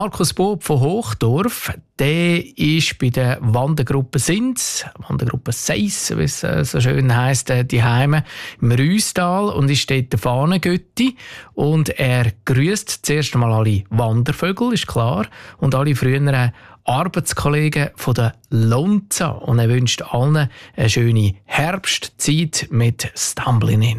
Markus Bob von Hochdorf, der ist bei der Wandergruppe Sins, Wandergruppe 6, wie es so schön heisst, die Heime im Rüstal und ist dort der Fahnengötti. Und er grüßt zuerst einmal alle Wandervögel, ist klar, und alle früheren Arbeitskollegen von der Lonza. Und er wünscht allen eine schöne Herbstzeit mit Stumblin' In.